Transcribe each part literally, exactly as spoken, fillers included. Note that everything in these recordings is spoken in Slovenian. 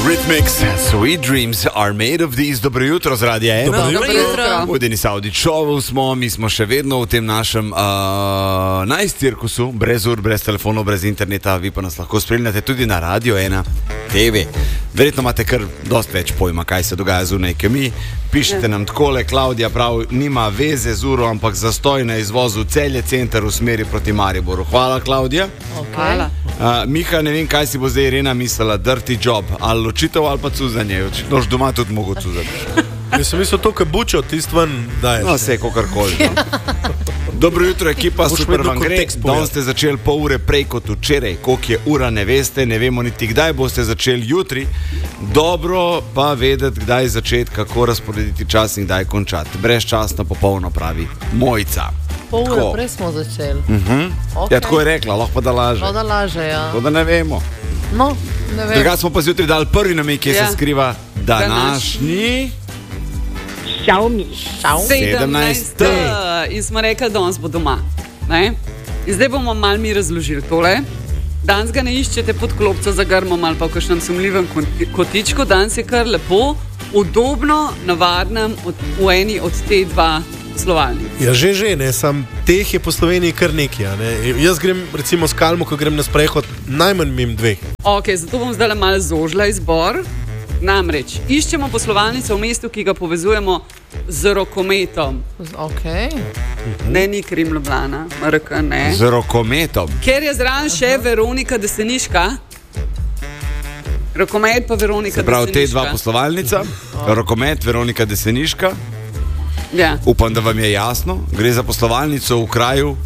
Rhythmics, Sweet Dreams are made of these. Dobro jutro z Radia ena. Dobro jutro. V Denis Audi šovu smo, mi smo še vedno v tem našem uh, najstirkusu, brez ur, brez telefonov, brez interneta, vi pa nas lahko spremljate tudi na Radio ena T V. Verjetno imate kar dost več pojma, kaj se dogaja zunaj, ki mi pišete nam takole, Klaudija prav, nima veze z uro, ampak zastoj na izvozu Celje center v smeri proti Mariboru. Hvala, Klaudija. Okay. Hvala. Uh, Miha, ne vem, kaj si bo zdaj Irena mislila, dirty job, ali ločitev ali pa cuzanje, očitno že doma tudi mogo cuzati. Jaz sem mislil to, kaj bučo, tist ven daješ. No, vse, kakorkoli. No. Dobro jutro, ekipa, super vam gre. Danes ste začeli pol ure prej kot včeraj. Koliko je ura, ne veste, ne vemo niti kdaj boste začeli jutri. Dobro pa vedeti, kdaj začeti, kako razporediti čas in kdaj končati. Brezčasno, popolno, pravi Mojca. Pol ure prej smo začeli. Uh-huh. Okay. Ja, tako je rekla, lahko pa da laže. Lahko da laže, ja. To da ne vemo. No, ne vem. Druga smo pa zjutraj dali prvi namig, kje ja. se skriva današnji... Xiaomi. sedemnajst. In smo rekli, da danes bo doma. Ne? In zdaj bomo malo mi razložili tole. Danes ga ne iščete pod klopco za grmom ali pa v kakšnem sumljivem kotičku. Danes je kar lepo, udobno, navadnem od, v eni od te dva slovalnic. Ja, že, že, ne, sam teh je po Sloveniji kar nekaj, ne. Jaz grem recimo s Kalmo, ko grem na sprehod, najmanj mim dveh. Ok, zato bom zdaj malo zožila izbor. Namreč, iščemo poslovalnico v mestu, ki ga povezujemo z rokometom. Ok. Ne, ni Krim Ljubljana, R K, ne. Z rokometom. Ker je zraven še Veronika Deseniška. Rokomet pa Veronika Deseniška. Se pravi, te dva poslovalnica, oh. Rokomet, Veronika Deseniška. Ja. Upam, da vam je jasno. Gre za poslovalnico v kraju.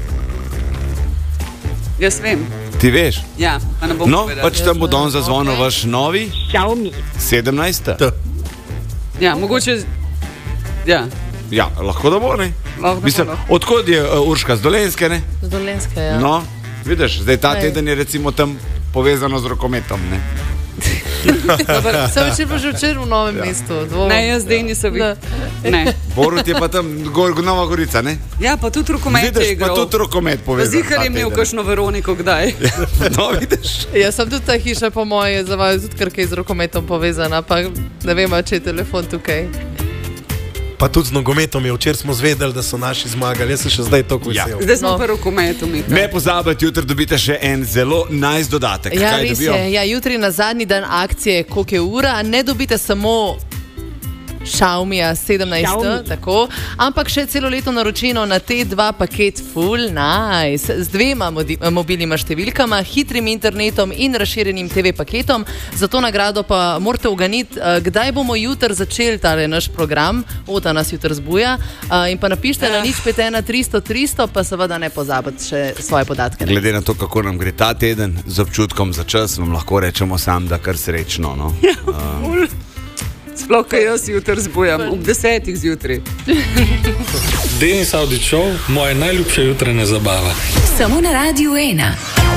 Jaz vem. Ti veš? Ja, pa ne bom no, povedal. pač tam bo danes zazvonil okay. vaš novi Xiaomi sedemnajst. Ja, mogoče ja. Ja, lahko da bo, ne? Lahko Mislim, da bo. odkot je uh, Urška, z Dolenjske, ne? Z Dolenjske, ja. No, vidiš, zdaj ta Aj. teden je recimo tam povezano z rokometom, ne? Sem včer pa že včer v Novem ja. mestu. Dvo... Ne, jaz zdaj nisem videl. Ne. Borut je pa tam gor, Nova Gorica, ne? Ja, pa tudi rokomet vidiš, je igral. Pa tudi rokomet povezan. Zihar je imel kakšno Veroniko kdaj. No, vidiš. Ja, sem tudi ta hiša po moje za vas tudi kar kaj z rokometom povezana, pa ne vem, če je telefon tukaj. Pa tudi z nogometom je, včer smo zvedeli, da so naši zmagali, jaz sem še zdaj toliko vesel. Ja. Zdaj smo no. pa rokometu, Mika. Ne pozabite, jutri dobite še en zelo nice dodatek. Ja, Kaj res dobijo? je. Ja, jutri na zadnji dan akcije, koliko je ura, ne dobite samo Xiaomija sedemnajst, Xiaomi. tako, ampak še celo leto naročeno na te dva paket full nice, z dvema modi, mobilnima številkama, hitrim internetom in razširjenim T V paketom. Za to nagrado pa morate uganiti, kdaj bomo jutri začeli tale naš program, Ota nas jutri zbuja, in pa napište na nič pet ena tristo tristo, pa seveda ne pozabite še svoje podatke. Ne? Glede na to, kako nam gre ta teden z občutkom za čas, vam lahko rečemo sam, da kar srečno, no. Um, Sploh, kaj jaz jutri zbujam, ob desetih zjutraj. Denis Audi šov, moja najljubša jutranja zabava. Samo na Radiu ena.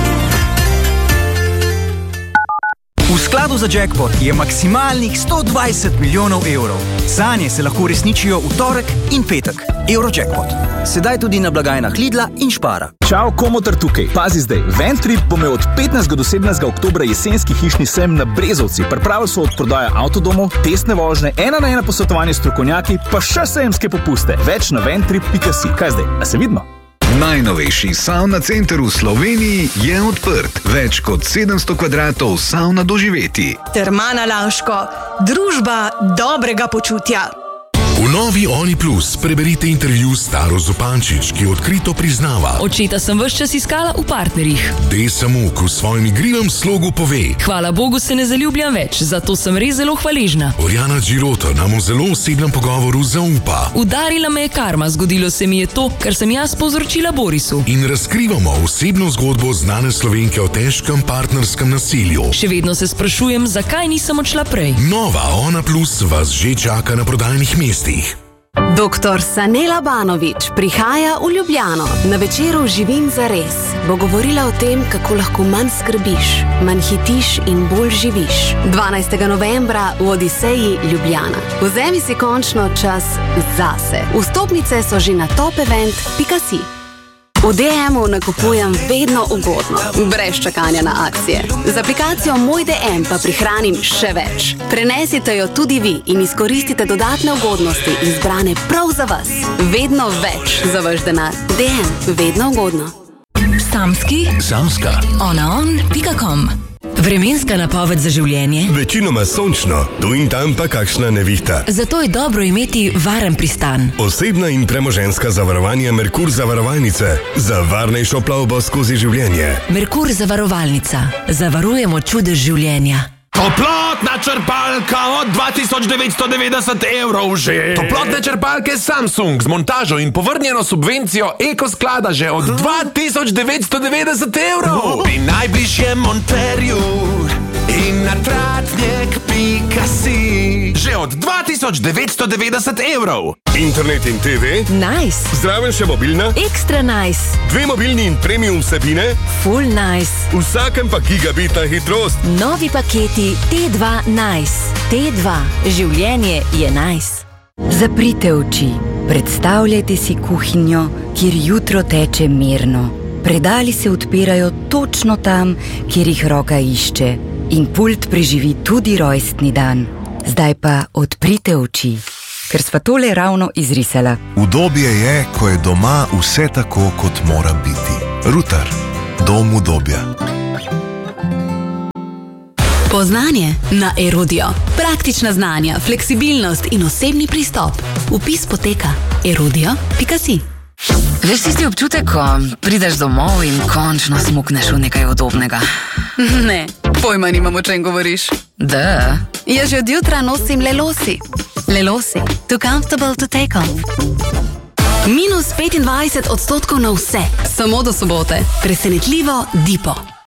V skladu za jackpot je maksimalnih sto dvajset milijonov evrov. Sanje se lahko resničijo v torek in petek. Eurojackpot. Sedaj tudi na blagajnah Lidla in Špara. Čau, Komotar tukaj. Pazi zdaj, Ventrip bo imel od petnajstega do sedemnajstega oktobra jesenski hišni sejem na Brezovci. Pripravili so od prodaje avtodomov, testne vožnje, ena na ena posvetovanje s strokovnjaki, pa še sejemske popuste. Več na ventrip pika si. Kaj zdaj? A se vidimo? Najnovejši savna center v Sloveniji je odprt. Več kot sedemsto kvadratov savna doživeti. Termana Laško. Družba dobrega počutja. V novi Oni Plus preberite intervju s Taro Zupančič, ki odkrito priznava: Očeta sem ves čas iskala v partnerjih. Dej Samuk v svojem igrivem slogu pove: Hvala Bogu se ne zaljubljam več, zato sem res zelo hvaležna. Orjana Girota nam v zelo osebnem pogovoru zaupa: Udarila me je karma, zgodilo se mi je to, kar sem jaz povzročila Borisu. In razkrivamo osebno zgodbo znane Slovenke o težkem partnerskem nasilju. Še vedno se sprašujem, zakaj nisem odšla prej. Nova Ona Plus vas že čaka na prodajnih mestih. Doktor Sanela Banović prihaja v Ljubljano. Na večeru Živim zares bo govorila o tem, kako lahko manj skrbiš, manj hitiš in bolj živiš. dvanajstega novembra v Odiseji Ljubljana. Vzemi si končno čas zase. Vstopnice so že na top event pika si. V D M-u nakupujem vedno ugodno, brez čakanja na akcije. Z aplikacijo Moj D M pa prihranim še več. Prenesite jo tudi vi in izkoristite dodatne ugodnosti izbrane prav za vas. Vedno več za vaš denar. D M, vedno ugodno. Samski, Samska. onaon pika com. Vremenska napoved za življenje. Večinoma sončno, tu in tam pa kakšna nevihta. Zato je dobro imeti varen pristan. Osebna in premoženjska zavarovanja Merkur zavarovalnice. Za varnejšo plavbo skozi življenje. Merkur zavarovalnica. Zavarujemo čudež življenja. Toplotna črpalka od dva tisoč devetsto devetdeset evrov že. Toplotne črpalke Samsung z montažo in povrnjeno subvencijo Ekosklada že od dva tisoč devetsto devetdeset evrov. Pri najbližjem monterju in na tratnjek pika si. Že od dva tisoč devetsto devetdeset evrov. Internet in T V? Nice. Zraven še mobilna? Ekstra nice. Dve mobilni in premium vsebine? Full nice. Vsakem pa gigabitna hitrost. Novi paketi T dva Nice. T dva. Življenje je nice. Zaprite oči. Predstavljajte si kuhinjo, kjer jutro teče mirno. Predali se odpirajo točno tam, kjer jih roka išče. In pult preživi tudi rojstni dan. Zdaj pa odprite oči, ker sva tole ravno izrisala. Udobje je, ko je doma vse tako, kot mora biti. Rutar. Dom udobja. Poznanje na Erudio. Praktična znanja, fleksibilnost in osebni pristop. Vpis poteka erudio pika si. Veš tisti občutek, ko prideš domov in končno smukneš v nekaj udobnega? Ne, pojma nimam, o čem govoriš. Da. Jaz že od jutra nosim Lelosi. Lelosi, too comfortable to take off. Minus petindvajset odstotkov na vse, samo do sobote. Presenetljivo Dipo.